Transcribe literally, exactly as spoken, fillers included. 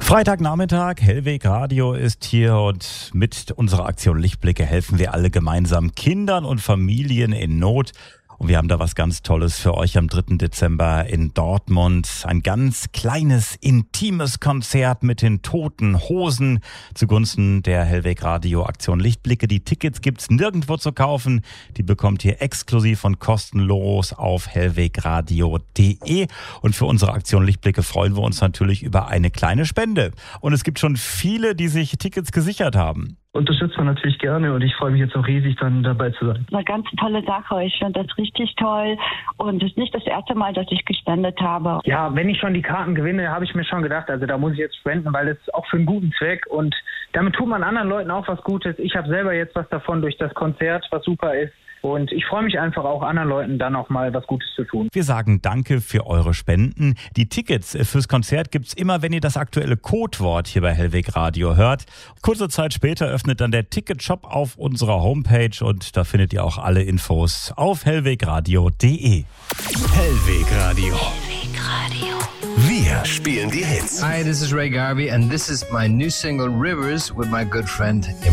Freitagnachmittag, Hellweg Radio ist hier und mit unserer Aktion Lichtblicke helfen wir alle gemeinsam Kindern und Familien in Not. Und wir haben da was ganz Tolles für euch am dritten Dezember in Dortmund. Ein ganz kleines, intimes Konzert mit den Toten Hosen zugunsten der Hellweg Radio Aktion Lichtblicke. Die Tickets gibt's nirgendwo zu kaufen. Die bekommt ihr exklusiv und kostenlos auf hellwegradio punkt de. Und für unsere Aktion Lichtblicke freuen wir uns natürlich über eine kleine Spende. Und es gibt schon viele, die sich Tickets gesichert haben. Unterstützt man natürlich gerne und ich freue mich jetzt auch riesig, dann dabei zu sein. Eine ganz tolle Sache. Ich finde das richtig toll und es ist nicht das erste Mal, dass ich gespendet habe. Ja, wenn ich schon die Karten gewinne, habe ich mir schon gedacht, also da muss ich jetzt spenden, weil das ist auch für einen guten Zweck und damit tut man anderen Leuten auch was Gutes. Ich habe selber jetzt was davon durch das Konzert, was super ist. Und ich freue mich einfach auch, anderen Leuten dann auch mal was Gutes zu tun. Wir sagen Danke für eure Spenden. Die Tickets fürs Konzert gibt's immer, wenn ihr das aktuelle Codewort hier bei Hellweg Radio hört. Kurze Zeit später öffnet dann der Ticketshop auf unserer Homepage und da findet ihr auch alle Infos auf hellwegradio punkt de. Hellweg Radio. Hellweg Radio. Wir spielen die Hits. Hi, this is Ray Garvey and this is my new single Rivers with my good friend